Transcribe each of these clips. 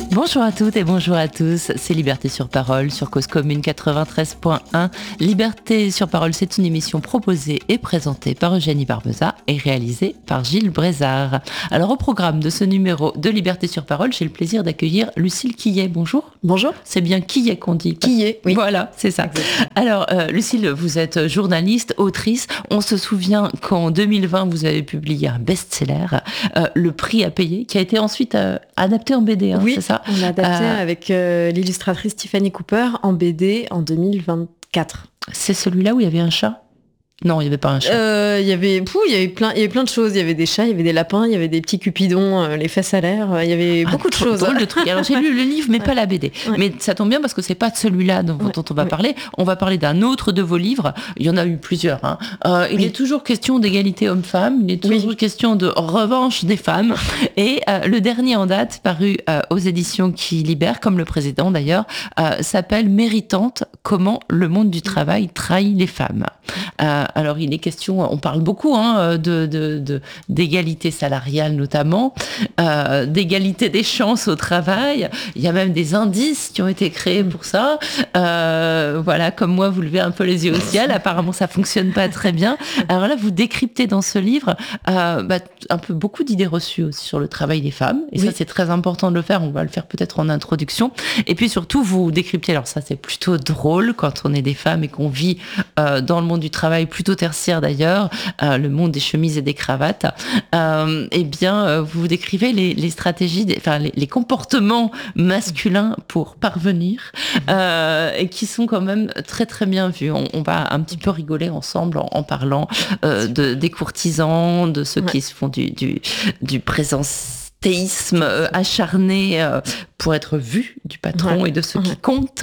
Bonjour à toutes et bonjour à tous, c'est Liberté sur Parole sur Cause Commune 93.1. Liberté sur Parole, c'est une émission proposée et présentée par Eugénie Barbeza et réalisée par Gilles Brézard. Alors au programme de ce numéro de Liberté sur Parole, j'ai le plaisir d'accueillir Lucille Quillet. Bonjour. Bonjour. C'est bien Quillet qu'on dit. Quillet, oui. Voilà, c'est ça. Exactement. Alors Lucille, vous êtes journaliste, autrice. On se souvient qu'en 2020, vous avez publié un best-seller, Le prix à payer, qui a été ensuite adapté en BD, oui, c'est ça? On l'a adapté avec l'illustratrice Tiffany Cooper en BD en 2024. C'est celui-là où il y avait un chat? Non, il n'y avait pas un chat. Il y avait plein de choses. Il y avait des chats, il y avait des lapins, il y avait des petits cupidons, les fesses à l'air. Il y avait beaucoup de choses. Drôle de trucs. Alors j'ai lu le livre, mais pas la BD. Ouais. Mais ça tombe bien parce que c'est pas de celui-là dont on va parler. On va parler d'un autre de vos livres. Il y en a eu plusieurs. Il est toujours question d'égalité homme-femme. Il est toujours question de revanche des femmes. Et le dernier en date, paru aux éditions Qui Libèrent, comme le précédent d'ailleurs, s'appelle Méritante, comment le monde du travail trahit les femmes. Alors il est question, on parle beaucoup d'égalité salariale notamment, d'égalité des chances au travail. Il y a même des indices qui ont été créés pour ça. Voilà, comme moi, vous levez un peu les yeux au ciel. Apparemment, ça fonctionne pas très bien. Alors là, vous décryptez dans ce livre un peu beaucoup d'idées reçues aussi sur le travail des femmes. Et ça, c'est très important de le faire. On va le faire peut-être en introduction. Et puis surtout, vous décryptez. Alors ça, c'est plutôt drôle quand on est des femmes et qu'on vit dans le monde du travail plutôt tertiaire d'ailleurs, le monde des chemises et des cravates, vous décrivez les stratégies, les comportements masculins pour parvenir, et qui sont quand même très très bien vus. On va un petit peu rigoler ensemble en parlant des courtisans, de ceux qui se font du présentéisme acharné pour être vu du patron et de ceux qui comptent.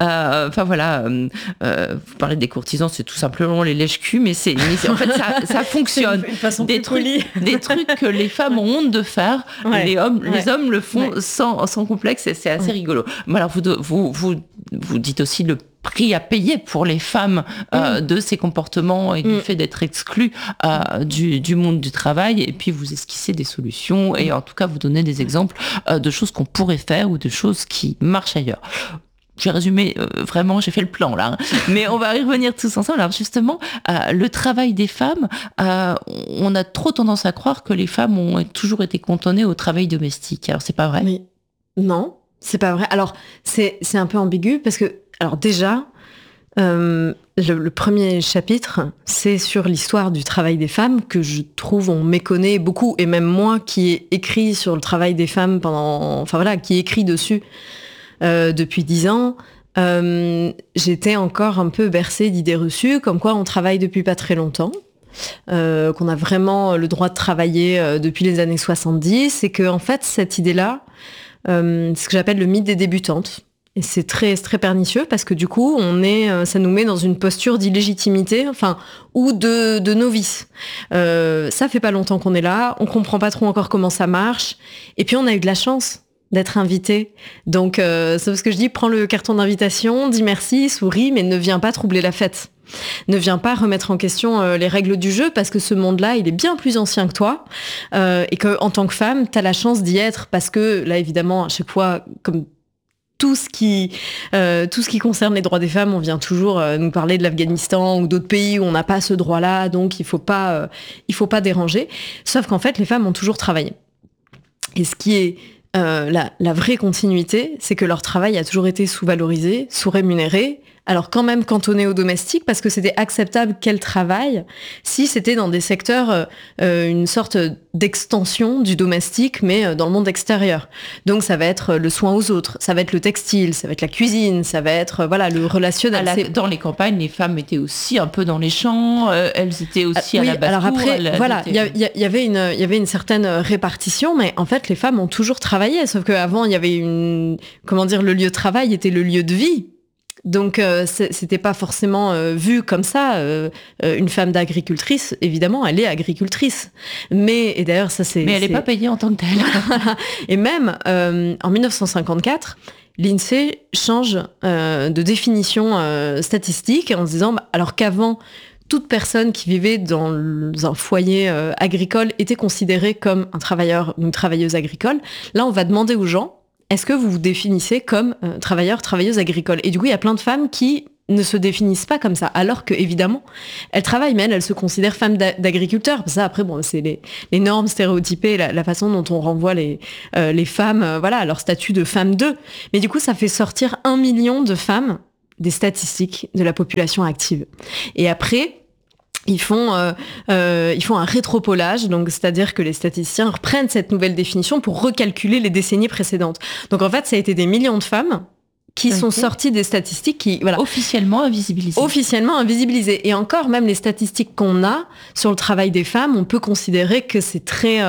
Vous parlez des courtisans, c'est tout simplement les lèche-culs, mais en fait ça fonctionne. Une façon des trucs que les femmes ont honte de faire, les hommes le font sans complexe, et c'est assez rigolo. Mais alors vous dites aussi le prix à payer pour les femmes de ces comportements et du fait d'être exclues du monde du travail, et puis vous esquissez des solutions et en tout cas vous donnez des exemples de choses qu'on pourrait faire ou de choses qui marchent ailleurs. J'ai résumé, vraiment, j'ai fait le plan là, mais on va y revenir tous ensemble. Alors justement, le travail des femmes, on a trop tendance à croire que les femmes ont toujours été cantonnées au travail domestique. Alors c'est pas vrai? Mais non, c'est pas vrai. Alors c'est un peu ambigu parce que, alors déjà, le premier chapitre, c'est sur l'histoire du travail des femmes que je trouve on méconnaît beaucoup, et même moi qui ai écrit sur le travail des femmes qui écrit dessus depuis 10 ans, j'étais encore un peu bercée d'idées reçues, comme quoi on travaille depuis pas très longtemps, qu'on a vraiment le droit de travailler depuis les années 70, et que en fait cette idée-là, c'est ce que j'appelle le mythe des débutantes. Et c'est très, très pernicieux parce que du coup, ça nous met dans une posture d'illégitimité, ou de novice. Ça fait pas longtemps qu'on est là, on comprend pas trop encore comment ça marche, et puis on a eu de la chance d'être invité. Donc, c'est ce que je dis, prends le carton d'invitation, dis merci, souris, mais ne viens pas troubler la fête. Ne viens pas remettre en question les règles du jeu, parce que ce monde-là, il est bien plus ancien que toi, et que en tant que femme, t'as la chance d'y être, parce que là, évidemment, à chaque fois, comme tout ce qui concerne les droits des femmes, on vient toujours nous parler de l'Afghanistan ou d'autres pays où on n'a pas ce droit-là, donc il faut pas déranger. Sauf qu'en fait, les femmes ont toujours travaillé. Et ce qui est la vraie continuité, c'est que leur travail a toujours été sous-valorisé, sous-rémunéré, alors quand même cantonné au domestique, parce que c'était acceptable qu'elles travaillent si c'était dans des secteurs, une sorte d'extension du domestique, mais dans le monde extérieur. Donc ça va être le soin aux autres, ça va être le textile, ça va être la cuisine, ça va être le relationnel. Dans les campagnes, les femmes étaient aussi un peu dans les champs, elles étaient aussi à la basse-cour. Alors après, il y avait une certaine répartition, mais en fait les femmes ont toujours travaillé, sauf qu'avant il y avait le lieu de travail était le lieu de vie. Donc c'était pas forcément vu comme ça. Une femme d'agricultrice, évidemment, elle est agricultrice. Et d'ailleurs ça c'est. Mais elle n'est pas payée en tant que telle. Et même en 1954, l'INSEE change de définition statistique en se disant alors qu'avant toute personne qui vivait dans un foyer agricole était considérée comme un travailleur ou une travailleuse agricole. Là, on va demander aux gens est-ce que vous vous définissez comme travailleur, travailleuse agricole? Et du coup, il y a plein de femmes qui ne se définissent pas comme ça, alors que évidemment elles travaillent, mais elles se considèrent femmes d'agriculteurs. Ça, après, bon, c'est les normes stéréotypées, la façon dont on renvoie les femmes, à leur statut de femme d'eux. Mais du coup, ça fait sortir 1 million de femmes des statistiques de la population active. Et après, ils font un rétropolage, donc c'est-à-dire que les statisticiens reprennent cette nouvelle définition pour recalculer les décennies précédentes. Donc en fait, ça a été des millions de femmes qui sont sorties des statistiques qui, officiellement invisibilisées. Officiellement invisibilisées. Et encore, même les statistiques qu'on a sur le travail des femmes, on peut considérer que c'est très,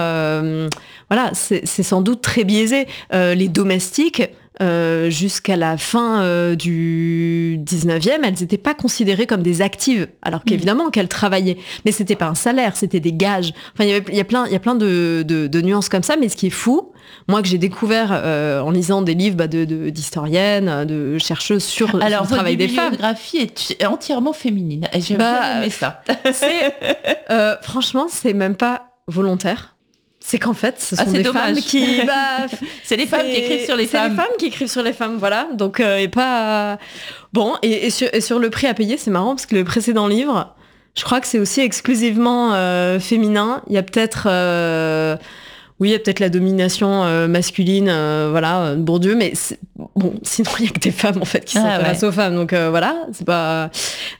c'est sans doute très biaisé. Les domestiques, jusqu'à la fin du 19e, elles n'étaient pas considérées comme des actives, alors qu'évidemment qu'elles travaillaient. Mais c'était pas un salaire, c'était des gages. Enfin, il y a plein de nuances comme ça, mais ce qui est fou, moi que j'ai découvert en lisant des livres d'historiennes, de chercheuses sur le travail des femmes. Alors, votre bibliographie est entièrement féminine. Et j'ai bien aimé ça. Franchement, c'est même pas volontaire. C'est qu'en fait, ce sont des femmes qui... c'est des femmes qui écrivent sur les femmes. C'est des femmes qui écrivent sur les femmes, voilà. Donc, et pas... Bon, et sur le prix à payer, c'est marrant, parce que le précédent livre, je crois que c'est aussi exclusivement féminin. Il y a peut-être... il y a peut-être la domination masculine, Bourdieu, mais bon, sinon il y a que des femmes en fait qui s'intéressent aux femmes, donc c'est pas.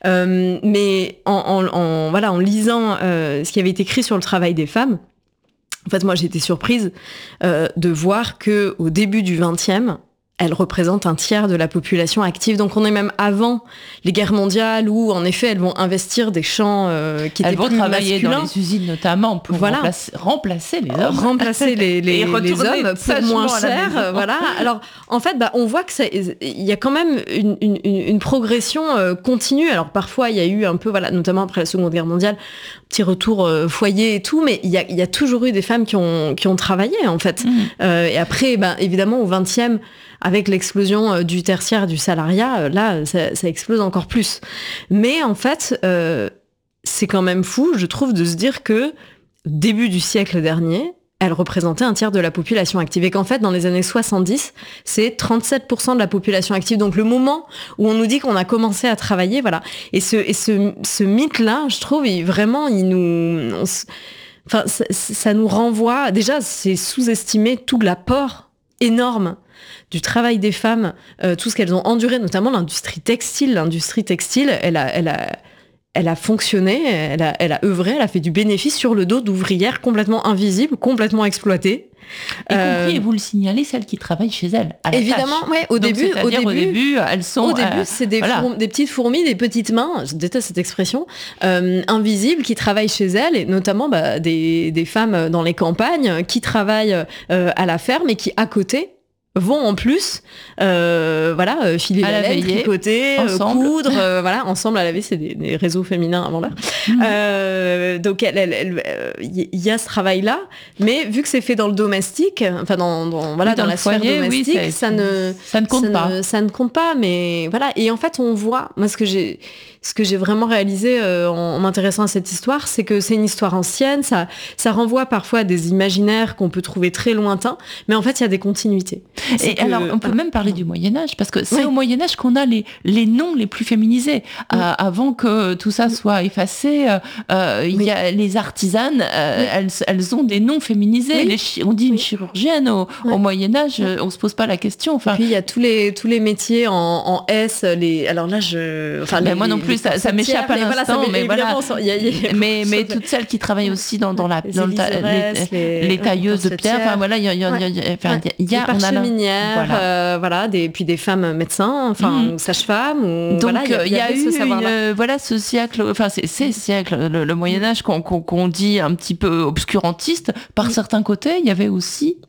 Mais en lisant ce qui avait été écrit sur le travail des femmes, en fait, moi j'ai été surprise de voir que au début du XXe, elles représentent un tiers de la population active. Donc on est même avant les guerres mondiales où, en effet, elles vont investir des champs qui étaient plus masculins. Elles vont travailler dans les usines notamment pour remplacer les hommes. Remplacer les hommes pour moins cher. Alors, en fait, on voit que il y a quand même une progression continue. Alors parfois, il y a eu un peu, notamment après la Seconde Guerre mondiale, petit retour foyer et tout, mais il y a toujours eu des femmes qui ont travaillé, en fait. Et après, évidemment, au XXe, avec l'explosion du tertiaire, du salariat, là, ça explose encore plus. Mais en fait, c'est quand même fou, je trouve, de se dire que début du siècle dernier, elle représentait un tiers de la population active. Et qu'en fait, dans les années 70, c'est 37% de la population active. Donc le moment où on nous dit qu'on a commencé à travailler, voilà. Et ce mythe-là, je trouve, ça nous renvoie... Déjà, c'est sous-estimer tout l'apport énorme du travail des femmes, tout ce qu'elles ont enduré, notamment l'industrie textile. L'industrie textile, elle a fonctionné, elle a œuvré, elle a fait du bénéfice sur le dos d'ouvrières complètement invisibles, complètement exploitées. Y compris, et vous le signalez, celles qui travaillent chez elles, à la évidemment, tâche. Ouais, au début, elles sont... Au début, c'est des petites fourmis, des petites mains, je déteste cette expression, invisibles, qui travaillent chez elles, et notamment des femmes dans les campagnes qui travaillent à la ferme et qui, à côté, vont en plus filer la laine, tricoter, coudre, ensemble à laver, c'est des réseaux féminins avant l'heure. Donc il y a ce travail-là, mais vu que c'est fait dans le domestique, dans la sphère domestique, ça ne compte pas, mais voilà. Et en fait, on voit, moi ce que j'ai vraiment réalisé en m'intéressant à cette histoire, c'est que c'est une histoire ancienne, ça renvoie parfois à des imaginaires qu'on peut trouver très lointains, mais en fait il y a des continuités. Alors, on peut même parler du Moyen-Âge, parce que c'est au Moyen-Âge qu'on a les noms les plus féminisés. Avant que tout ça soit effacé, il y a les artisanes, elles ont des noms féminisés. On dit une chirurgienne au Moyen-Âge, on se pose pas la question. Enfin, puis il y a tous les métiers en S. Alors là, moi non plus, ça m'échappe à l'instant, mais voilà. Mais toutes celles qui travaillent aussi dans les tailleuses de pierre. Enfin voilà, il y a puis des femmes médecins, ou sages-femmes. Donc il y a eu ce siècle, ces siècles, le Moyen-Âge qu'on dit un petit peu obscurantiste. Par certains côtés, il y avait aussi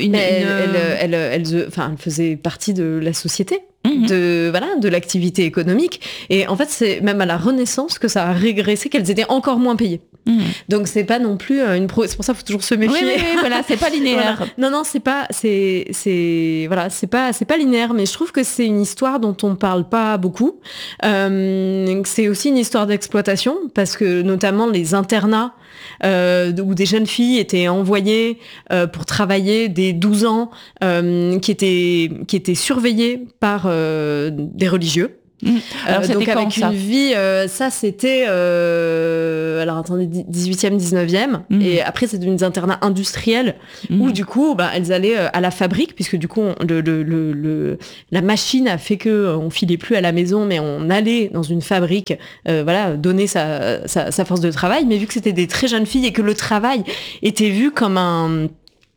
elle faisait partie de la société. De l'activité économique. Et en fait, c'est même à la Renaissance que ça a régressé, qu'elles étaient encore moins payées. Donc c'est pas non plus c'est pour ça qu'il faut toujours se méfier. Oui, voilà, c'est pas linéaire. Voilà. Non, c'est pas linéaire, mais je trouve que c'est une histoire dont on parle pas beaucoup. C'est aussi une histoire d'exploitation, parce que notamment les internats où des jeunes filles étaient envoyées pour travailler dès 12 ans, qui étaient surveillées par des religieux. Alors, donc quand, avec ça une vie, ça c'était alors attendez, 18e, 19e, et après c'est devenu des internats industriels où du coup elles allaient à la fabrique, puisque du coup la machine a fait que on filait plus à la maison, mais on allait dans une fabrique donner sa force de travail, mais vu que c'était des très jeunes filles et que le travail était vu comme un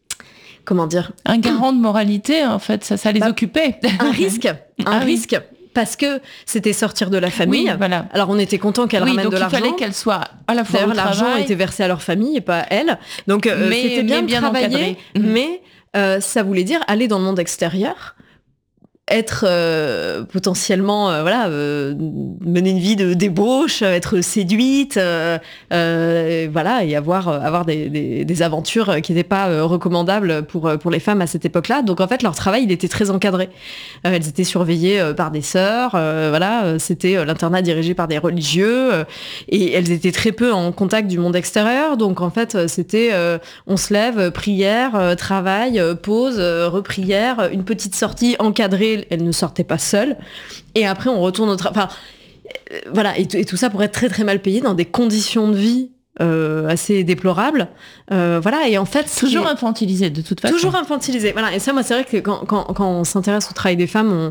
garant de moralité, en fait, ça les occupait. Un risque. Parce que c'était sortir de la famille. Oui, voilà. Alors on était content qu'elle ramène de l'argent. Il fallait qu'elle soit à la fois au travail. L'argent était versé à leur famille et pas à elle. Donc c'était bien de travailler, encadré. Mais ça voulait dire aller dans le monde extérieur, être potentiellement mener une vie de débauche, être séduite, et avoir des aventures qui n'étaient pas recommandables pour les femmes à cette époque-là. Donc en fait leur travail il était très encadré. Elles étaient surveillées par des sœurs, c'était l'internat dirigé par des religieux, et elles étaient très peu en contact du monde extérieur. Donc en fait c'était on se lève, prière, travail, pause, reprière, une petite sortie encadrée. Elle ne sortait pas seule. Et après, on retourne au travail. Et tout ça pour être très très mal payé dans des conditions de vie assez déplorables. Et en fait... Toujours infantilisé, de toute façon. Toujours infantilisé. Voilà. Et ça, moi, c'est vrai que quand on s'intéresse au travail des femmes,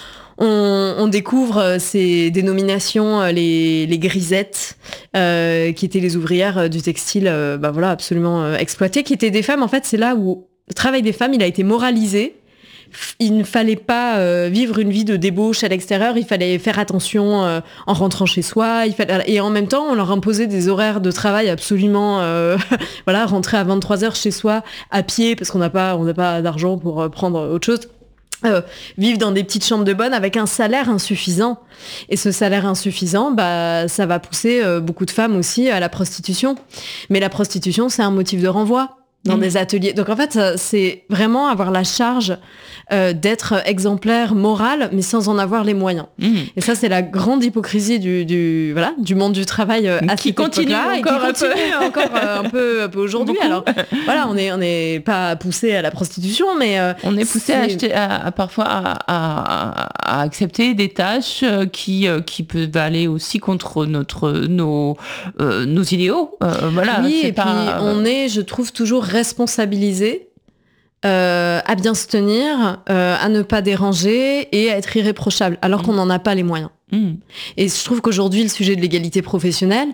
on découvre ces dénominations, les grisettes, qui étaient les ouvrières du textile, absolument exploitées, qui étaient des femmes. En fait, c'est là où le travail des femmes, il a été moralisé. Il ne fallait pas vivre une vie de débauche à l'extérieur, il fallait faire attention en rentrant chez soi, et en même temps on leur imposait des horaires de travail absolument rentrer à 23h chez soi à pied parce qu'on n'a pas d'argent pour prendre autre chose. Vivre dans des petites chambres de bonne avec un salaire insuffisant, et ce salaire insuffisant ça va pousser beaucoup de femmes aussi à la prostitution, mais la prostitution c'est un motif de renvoi dans des ateliers. Donc en fait, c'est vraiment avoir la charge d'être exemplaire moral, mais sans en avoir les moyens. Et ça, c'est la grande hypocrisie du monde du travail à qui continue encore un peu aujourd'hui. Alors on n'est pas poussé à la prostitution, mais on est poussé à acheter, parfois à accepter des tâches qui peuvent aller aussi contre nos idéaux. Oui, et puis on est, je trouve, toujours responsabilisé à bien se tenir, à ne pas déranger et à être irréprochable, alors qu'on n'en a pas les moyens. Et je trouve qu'aujourd'hui, le sujet de l'égalité professionnelle,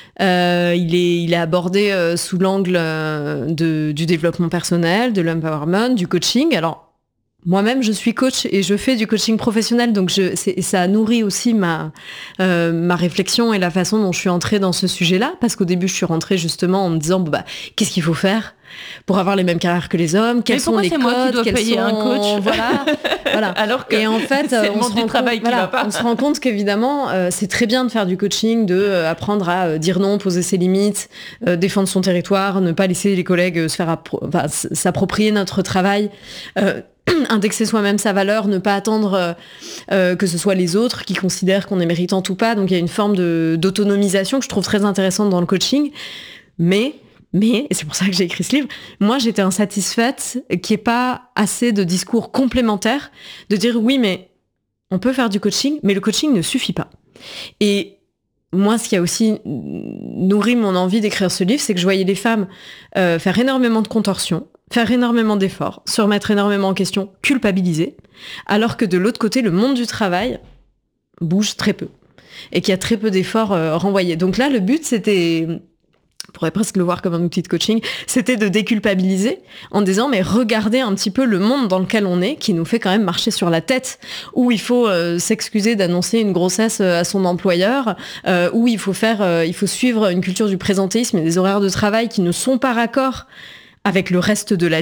il est abordé sous l'angle du développement personnel, de l'empowerment, du coaching. Alors, moi-même, je suis coach et je fais du coaching professionnel, donc ça nourrit aussi ma réflexion et la façon dont je suis entrée dans ce sujet-là, parce qu'au début, je suis rentrée justement en me disant qu'est-ce qu'il faut faire pour avoir les mêmes carrières que les hommes, quels sont les codes, moi qui dois payer un coach, voilà. Alors que et en fait, on se rend compte qu'évidemment, c'est très bien de faire du coaching, de apprendre à dire non, poser ses limites, défendre son territoire, ne pas laisser les collègues s'approprier notre travail. Indexer soi-même sa valeur, ne pas attendre que ce soit les autres qui considèrent qu'on est méritante ou pas. Donc il y a une forme d'autonomisation que je trouve très intéressante dans le coaching. Mais, et c'est pour ça que j'ai écrit ce livre, moi j'étais insatisfaite qu'il n'y ait pas assez de discours complémentaires, de dire oui, mais on peut faire du coaching, mais le coaching ne suffit pas. Et moi, ce qui a aussi nourri mon envie d'écrire ce livre, c'est que je voyais les femmes faire énormément de contorsions, faire énormément d'efforts, se remettre énormément en question, culpabiliser, alors que de l'autre côté, le monde du travail bouge très peu et qu'il y a très peu d'efforts renvoyés. Donc là, le but, c'était, on pourrait presque le voir comme un outil de coaching, c'était de déculpabiliser en disant mais regardez un petit peu le monde dans lequel on est, qui nous fait quand même marcher sur la tête, où il faut s'excuser d'annoncer une grossesse à son employeur, où il faut suivre une culture du présentéisme et des horaires de travail qui ne sont pas raccords avec le reste de la vie.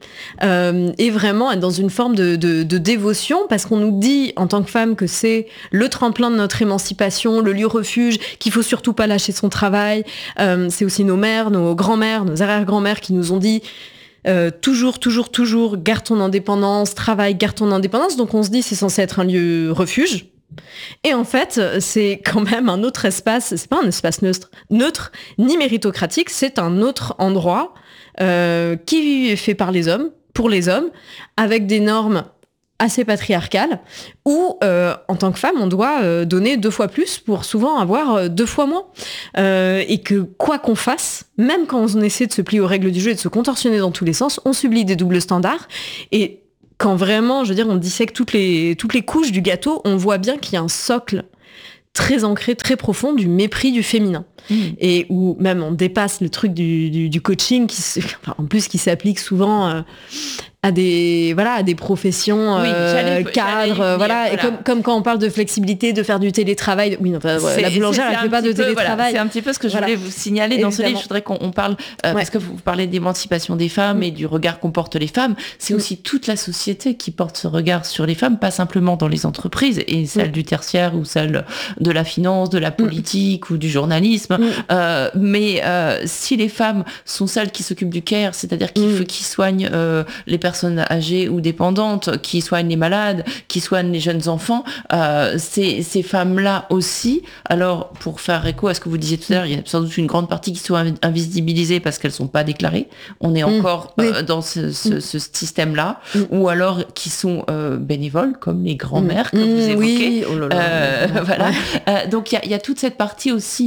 et vraiment être dans une forme de dévotion, parce qu'on nous dit en tant que femme que c'est le tremplin de notre émancipation, le lieu refuge, qu'il faut surtout pas lâcher son travail. C'est aussi nos mères, nos grands-mères, nos arrière-grands-mères qui nous ont dit toujours, garde ton indépendance, travaille, garde ton indépendance. Donc on se dit c'est censé être un lieu refuge. Et en fait, c'est quand même un autre espace, c'est pas un espace neutre, ni méritocratique, c'est un autre endroit qui est fait par les hommes, pour les hommes, avec des normes assez patriarcales, où en tant que femme, on doit donner 2 fois plus pour souvent avoir 2 fois moins. Et que quoi qu'on fasse, même quand on essaie de se plier aux règles du jeu et de se contorsionner dans tous les sens, on subit des doubles standards. Et quand vraiment, je veux dire, on dissèque toutes les couches du gâteau, on voit bien qu'il y a un socle très ancré, très profond du mépris du féminin. Et où même on dépasse le truc du coaching, en plus qui s'applique souvent à des professions cadres, voilà. Et comme quand on parle de flexibilité, de faire du télétravail, la boulangère elle fait pas de télétravail. Voilà, c'est un petit peu ce que je voulais vous signaler dans ce livre. Je voudrais qu'on parle parce que vous parlez d'émancipation des femmes et du regard qu'ont portent les femmes. C'est aussi toute la société qui porte ce regard sur les femmes, pas simplement dans les entreprises et celle du tertiaire ou celle de la finance, de la politique ou du journalisme. Mais si les femmes sont celles qui s'occupent du care, c'est-à-dire qui soignent les personnes âgées ou dépendantes, qui soignent les malades, qui soignent les jeunes enfants, ces femmes-là aussi, alors pour faire écho à ce que vous disiez tout à l'heure, il y a sans doute une grande partie qui sont invisibilisées parce qu'elles ne sont pas déclarées. On est encore dans ce système-là, ou alors qui sont bénévoles, comme les grands-mères que vous évoquez. Voilà. Donc il y a toute cette partie aussi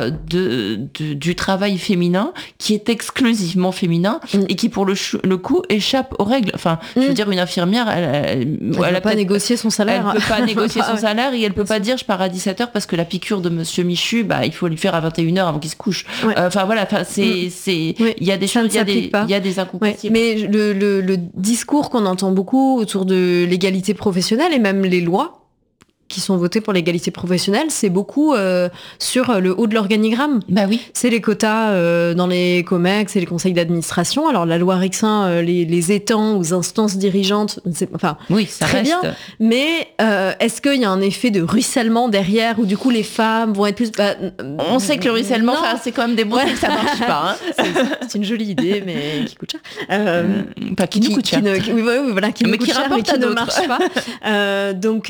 du travail féminin qui est exclusivement féminin et qui pour le coup échappe aux règles. Enfin, je veux dire, une infirmière, elle peut pas négocier son salaire. Elle peut pas négocier son salaire et elle peut pas dire je pars à 17h parce que la piqûre de Monsieur Michu, il faut lui faire à 21h avant qu'il se couche. Enfin voilà, il y a des choses, il y a des incompatibles. Mais le discours qu'on entend beaucoup autour de l'égalité professionnelle et même les lois qui sont votées pour l'égalité professionnelle, c'est beaucoup sur le haut de l'organigramme. Bah oui. C'est les quotas dans les COMEX et les conseils d'administration. Alors la loi Rixin les étend aux instances dirigeantes. Oui, ça très reste bien. Mais est-ce qu'il y a un effet de ruissellement derrière où du coup les femmes vont être plus... on sait que le ruissellement, c'est quand même des bons trucs, ça marche pas. Hein. C'est une jolie idée, mais qui coûte cher. Qui nous coûte cher. Qui nous coûte cher, mais qui ne marche pas. Donc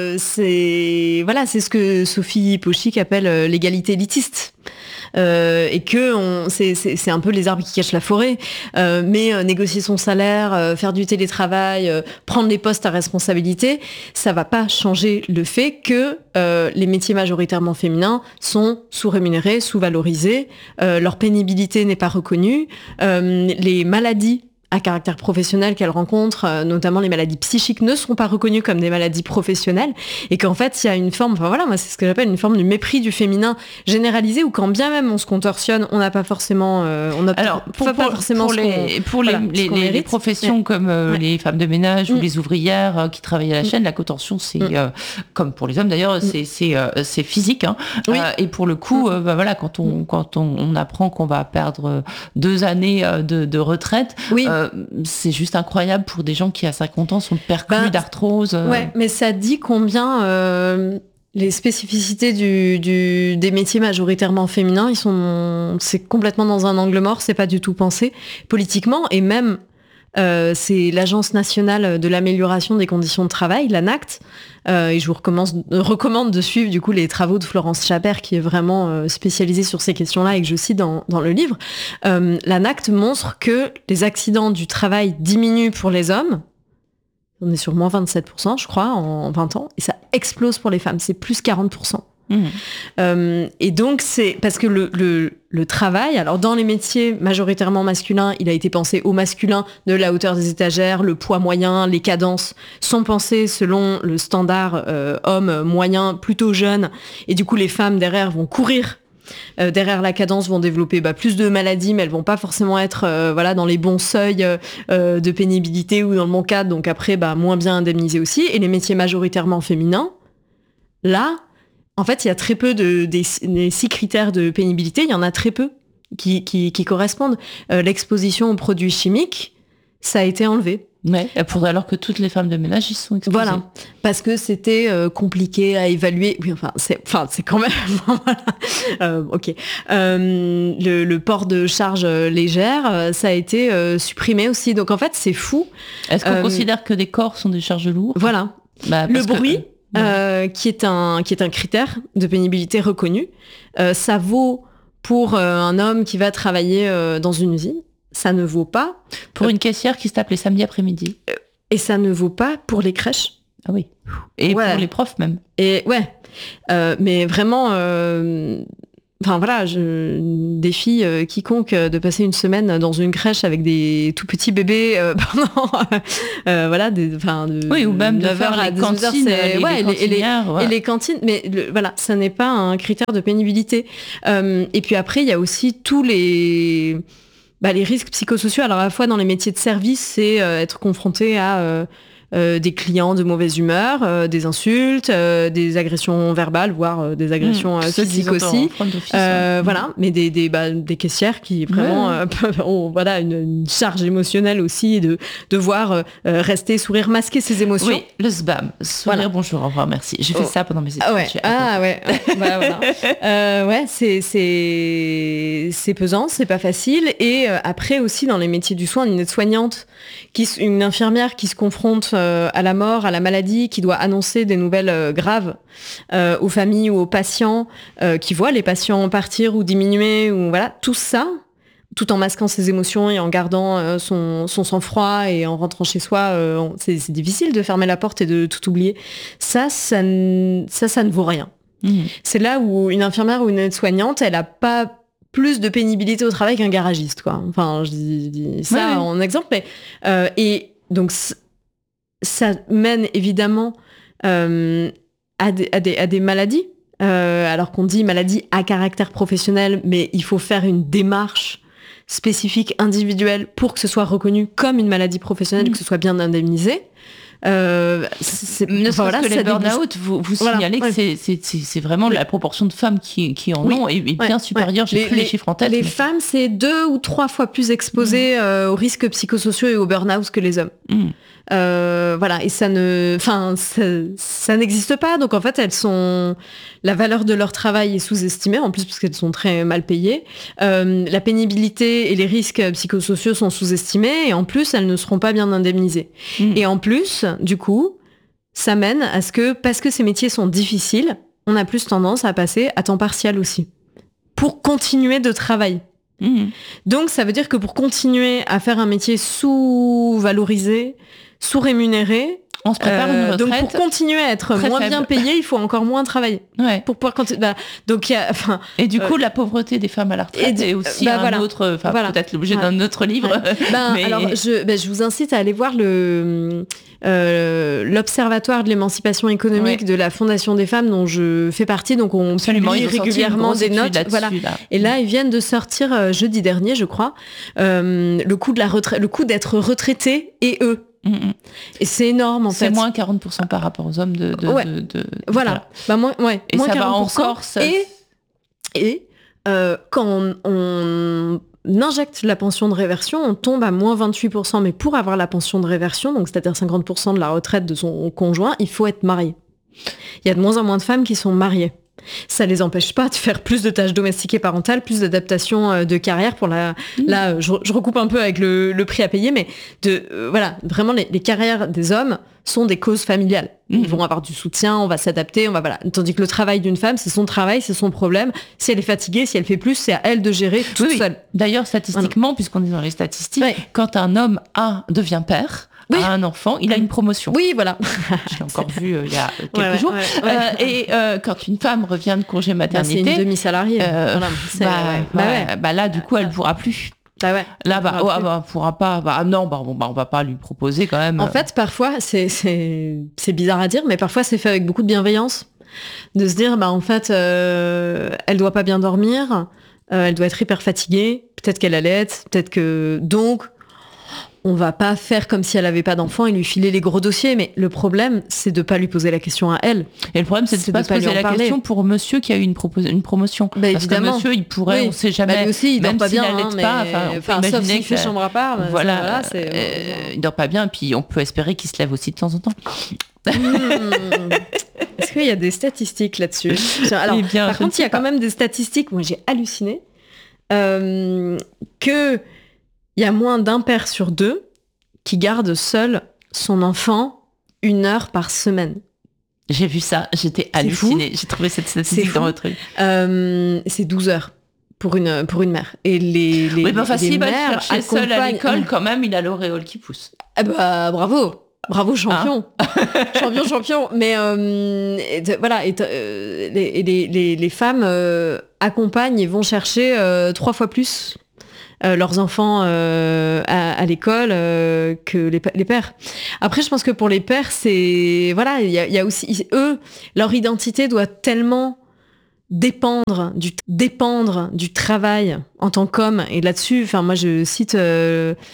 c'est ce que Sophie Pochick appelle l'égalité élitiste. Et que c'est un peu les arbres qui cachent la forêt, mais négocier son salaire, faire du télétravail, prendre les postes à responsabilité, ça va pas changer le fait que les métiers majoritairement féminins sont sous-rémunérés, sous-valorisés, leur pénibilité n'est pas reconnue, les maladies à caractère professionnel qu'elles rencontrent, notamment les maladies psychiques, ne seront pas reconnues comme des maladies professionnelles, et qu'en fait il y a une forme, moi c'est ce que j'appelle une forme de mépris du féminin généralisé, où quand bien même on se contorsionne, on n'a pas forcément pour les professions comme les femmes de ménage ou les ouvrières qui travaillent à la chaîne, la contorsion c'est comme pour les hommes d'ailleurs, c'est physique, hein. Et pour le coup quand on apprend qu'on va perdre 2 années de retraite, c'est juste incroyable pour des gens qui à 50 ans sont perclus d'arthrose. Mais ça dit combien les spécificités des métiers majoritairement féminins, c'est complètement dans un angle mort, c'est pas du tout pensé politiquement, et même c'est l'Agence nationale de l'amélioration des conditions de travail, l'ANACT, et je vous recommande de suivre du coup les travaux de Florence Chabert, qui est vraiment spécialisée sur ces questions-là et que je cite dans le livre. L'ANACT montre que les accidents du travail diminuent pour les hommes. On est sur moins 27%, je crois, en 20 ans, et ça explose pour les femmes, c'est plus 40%. Et donc c'est parce que le travail, alors dans les métiers majoritairement masculins, il a été pensé au masculin, de la hauteur des étagères, le poids moyen, les cadences sont pensées selon le standard homme moyen plutôt jeune, et du coup les femmes derrière vont courir derrière la cadence, vont développer plus de maladies, mais elles vont pas forcément être dans les bons seuils de pénibilité ou dans le bon cadre, donc après moins bien indemnisées aussi. Et les métiers majoritairement féminins, là en fait, il y a très peu des 6 critères de pénibilité, il y en a très peu qui correspondent. L'exposition aux produits chimiques, ça a été enlevé. Ouais, alors que toutes les femmes de ménage y sont exposées. Voilà, parce que c'était compliqué à évaluer. Oui, c'est quand même voilà. Ok. Le port de charges légères, ça a été supprimé aussi. Donc en fait, c'est fou. Est-ce qu'on considère que des corps sont des charges lourdes ? Voilà. Le bruit, qui est un critère de pénibilité reconnu, ça vaut pour un homme qui va travailler dans une usine. Ça ne vaut pas pour une caissière qui se tape les samedis après-midi. Et ça ne vaut pas pour les crèches. Ah oui. Et pour les profs même. Et ouais. Mais vraiment, enfin voilà, je défie quiconque de passer une semaine dans une crèche avec des tout petits bébés pendant voilà oui, ou même de faire les cantines, et les cantines, mais voilà, ça n'est pas un critère de pénibilité. Et puis après, il y a aussi tous les risques psychosociaux. Alors à la fois dans les métiers de service, c'est être confronté à des clients de mauvaise humeur, des insultes, des agressions verbales, voire des agressions physiques aussi. Voilà, mais des caissières qui vraiment ont une charge émotionnelle aussi, et de devoir rester, sourire, masquer ses émotions. Oui, le SBAM, sourire, bonjour, au revoir, merci. J'ai fait ça pendant mes études. C'est pesant, c'est pas facile. Et après aussi dans les métiers du soin, une aide-soignante, une infirmière qui se confronte à la mort, à la maladie, qui doit annoncer des nouvelles graves aux familles ou aux patients, qui voient les patients partir ou diminuer, ou voilà, tout ça, tout en masquant ses émotions et en gardant son sang-froid et en rentrant chez soi, c'est difficile de fermer la porte et de tout oublier. Ça ne vaut rien. C'est là où une infirmière ou une aide-soignante, elle a pas plus de pénibilité au travail qu'un garagiste, quoi. Enfin, je dis ça en exemple, mais et donc ça mène évidemment à des maladies, alors qu'on dit maladie à caractère professionnel, mais il faut faire une démarche spécifique, individuelle, pour que ce soit reconnu comme une maladie professionnelle, que ce soit bien indemnisé. Les burn-out, vous signalez que c'est vraiment la proportion de femmes qui en ont est bien supérieure. J'ai plus les chiffres en tête. Les femmes, c'est 2 ou 3 fois plus exposées aux risques psychosociaux et au burn-out que les hommes. Voilà, et ça n'existe pas. Donc en fait, la valeur de leur travail est sous-estimée, en plus parce qu'elles sont très mal payées. La pénibilité et les risques psychosociaux sont sous-estimés, et en plus, elles ne seront pas bien indemnisées. Et en plus, du coup, ça mène à ce que, parce que ces métiers sont difficiles, on a plus tendance à passer à temps partiel aussi, pour continuer de travailler. Donc ça veut dire que pour continuer à faire un métier sous-valorisé, sous-rémunéré, on se prépare une retraite. Donc pour continuer à être moins bien payé, il faut encore moins travailler. Ouais. Pour pouvoir continuer. Donc et du coup, la pauvreté des femmes à la retraite est aussi autre. Peut-être l'objet d'un autre livre. Alors je vous incite à aller voir l'Observatoire de l'émancipation économique de la Fondation des femmes, dont je fais partie. Donc on publie régulièrement des notes. Voilà. Et là, ils viennent de sortir jeudi dernier, je crois, le coût de la retraite, le coût d'être retraité et eux. Et c'est énorme en fait. C'est moins 40% par rapport aux hommes voilà. Et moins ça 40%. Va encore. Et quand on injecte la pension de réversion, on tombe à moins 28%. Mais pour avoir la pension de réversion, donc c'est-à-dire 50% de la retraite de son conjoint, il faut être marié. Il y a de moins en moins de femmes qui sont mariées. Ça les empêche pas de faire plus de tâches domestiques et parentales, plus d'adaptation de carrière pour là, je recoupe un peu avec le prix à payer, mais vraiment les carrières des hommes sont des causes familiales. Ils vont avoir du soutien, on va s'adapter, Tandis que le travail d'une femme, c'est son travail, c'est son problème. Si elle est fatiguée, si elle fait plus, c'est à elle de gérer toute seule. D'ailleurs, statistiquement, puisqu'on est dans les statistiques, quand un homme devient père, à un enfant, il a une promotion. Oui, voilà. J'ai encore vu il y a quelques jours. Et quand une femme revient de congé maternité, c'est une demi-salariée. Là, du coup, elle pourra plus. Là, pourra pas. On va pas lui proposer quand même. En fait, parfois, c'est bizarre à dire, mais parfois c'est fait avec beaucoup de bienveillance, de se dire, en fait, elle doit pas bien dormir, elle doit être hyper fatiguée, peut-être qu'elle allait, peut-être que donc. on va pas faire comme si elle avait pas d'enfant et lui filer les gros dossiers. Mais le problème, c'est de pas lui poser la question à elle. Et le problème, c'est de pas se poser la question pour monsieur qui a eu une promotion. Bah, parce évidemment. que monsieur, il pourrait, on sait jamais. Bah, lui aussi, il dort même pas s'il bien. allait pas, sauf s'il fait chambre à part. Voilà, il dort pas bien. Puis on peut espérer qu'il se lève aussi de temps en temps. Est-ce qu'il y a des statistiques là-dessus? Alors, par contre, il y a quand même des statistiques. Moi, j'ai halluciné que il y a moins d'un père sur deux qui garde seul son enfant 1 heure par semaine. J'ai vu ça, j'étais hallucinée. J'ai trouvé cette statistique dans votre truc. C'est 12 heures pour une mère. Et les s'il va le chercher seul à l'école, accompagnent... quand même, il a l'auréole qui pousse. Ah bah, bravo champion. Champion. Mais voilà, les femmes accompagnent et vont chercher 3 fois plus leurs enfants à l'école que les pères. Après, je pense que pour les pères, c'est voilà, il y a aussi eux, leur identité doit tellement dépendre du travail en tant qu'homme. Et là-dessus, enfin moi je cite